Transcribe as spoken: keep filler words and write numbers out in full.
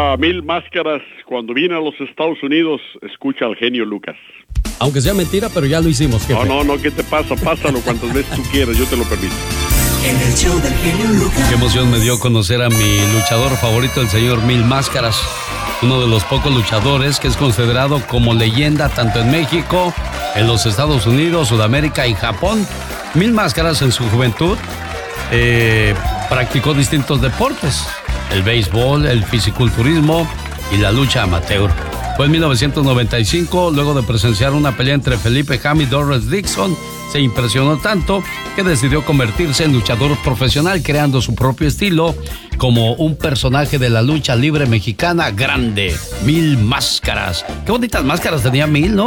a Mil Máscaras. Cuando vine a los Estados Unidos, escucha al genio Lucas. Aunque sea mentira, pero ya lo hicimos, jefe. No, no, no, ¿qué te pasa? Pásalo cuantas veces tú quieras, yo te lo permito. En el show del genio Lucas. Qué emoción me dio conocer a mi luchador favorito, el señor Mil Máscaras. Uno de los pocos luchadores que es considerado como leyenda tanto en México, en los Estados Unidos, Sudamérica y Japón. Mil Máscaras en su juventud eh, practicó distintos deportes. El béisbol, el fisiculturismo y la lucha amateur. Fue en mil novecientos noventa y cinco, luego de presenciar una pelea entre Felipe Ham y Doris Dixon, se impresionó tanto que decidió convertirse en luchador profesional, creando su propio estilo como un personaje de la lucha libre mexicana grande, Mil Máscaras. Qué bonitas máscaras tenía Mil, ¿no?